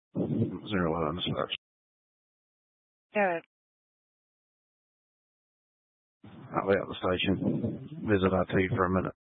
011 Yeah. I'll be at the station. Visit IT for a minute.